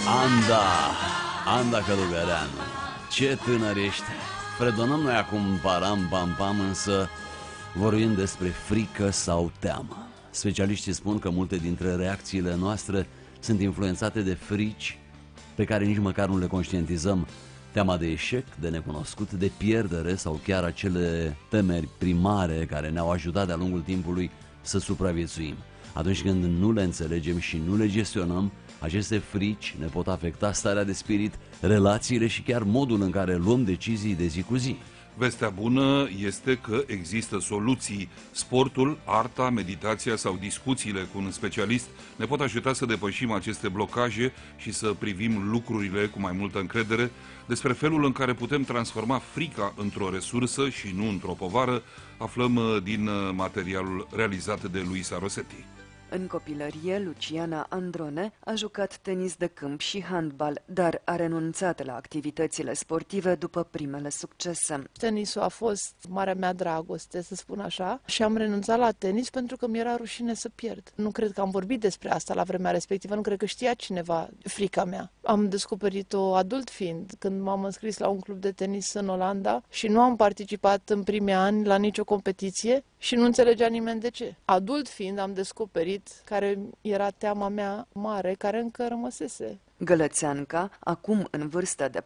Anda Călugăreanu, ce tânăr ești. Fredonăm noi acum param pam pam, însă vorbim despre frică sau teamă. Specialiștii spun că multe dintre reacțiile noastre sunt influențate de frici pe care nici măcar nu le conștientizăm. Teama de eșec, de necunoscut, de pierdere sau chiar acele temeri primare care ne-au ajutat de-a lungul timpului să supraviețuim. Atunci când nu le înțelegem și nu le gestionăm, aceste frici ne pot afecta starea de spirit, relațiile și chiar modul în care luăm decizii de zi cu zi. Vestea bună este că există soluții. Sportul, arta, meditația sau discuțiile cu un specialist ne pot ajuta să depășim aceste blocaje și să privim lucrurile cu mai multă încredere. Despre felul în care putem transforma frica într-o resursă și nu într-o povară, aflăm din materialul realizat de Luisa Rosetti. În copilărie, Luciana Androne a jucat tenis de câmp și handbal, dar a renunțat la activitățile sportive după primele succese. Tenisul a fost marea mea dragoste, să spun așa, și am renunțat la tenis pentru că mi-era rușine să pierd. Nu cred că am vorbit despre asta la vremea respectivă, nu cred că știa cineva frica mea. Am descoperit-o adult fiind, când m-am înscris la un club de tenis în Olanda și nu am participat în primii ani la nicio competiție și nu înțelegea nimeni de ce. Adult fiind am descoperit care era teama mea mare, care încă rămăsese. Gălățeanca, acum în vârstă de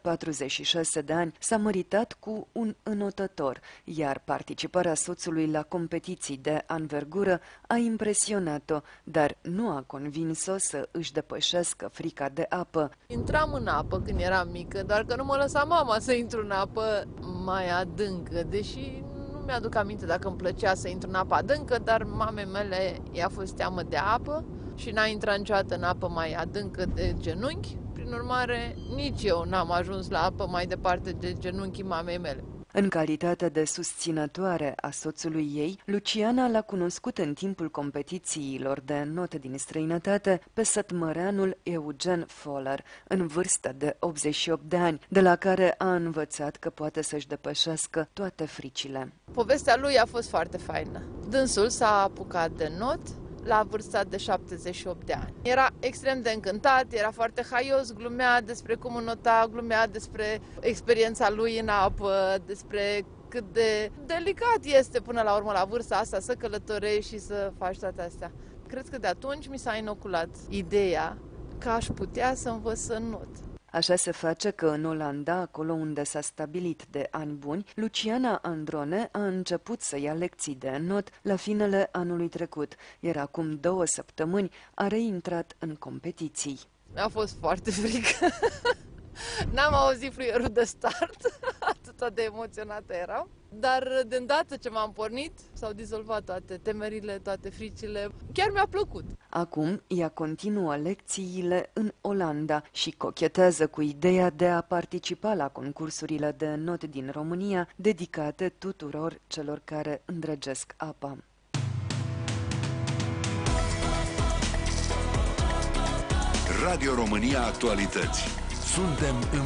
46 de ani, s-a măritat cu un înotător, iar participarea soțului la competiții de anvergură a impresionat-o, dar nu a convins-o să își depășească frica de apă. Intram în apă când eram mică, doar că nu mă lăsa mama să intru în apă mai adâncă, deși nu mi-aduc aminte dacă îmi plăcea să intru în apă adâncă, dar mamei mele i-a fost teamă de apă și n-a intrat niciodată în apă mai adâncă de genunchi. Prin urmare, nici eu n-am ajuns la apă mai departe de genunchii mamei mele. În calitate de susținătoare a soțului ei, Luciana l-a cunoscut în timpul competițiilor de not din străinătate pe sătmăreanul Eugen Foller, în vârstă de 88 de ani, de la care a învățat că poate să-și depășească toate fricile. Povestea lui a fost foarte faină. Dânsul s-a apucat de not la vârsta de 78 de ani. Era extrem de încântat, era foarte haios, glumea despre cum înota, glumea despre experiența lui în apă, despre cât de delicat este până la urmă la vârsta asta să călătorești și să faci toate astea. Cred că de atunci mi s-a inoculat ideea că aș putea să învăț să not. Așa se face că în Olanda, acolo unde s-a stabilit de ani buni, Luciana Androne a început să ia lecții de not la finele anului trecut, iar acum 2 săptămâni a reintrat în competiții. A fost foarte frică. N-am auzit fluierul de start, atât de emoționată eram. Dar de îndată ce m-am pornit, s-au dizolvat toate temerile, toate fricile. Chiar mi-a plăcut. Acum ea continuă lecțiile în Olanda și cochetează cu ideea de a participa la concursurile de not din România, dedicate tuturor celor care îndrăgesc apa. Radio România Actualități. Suntem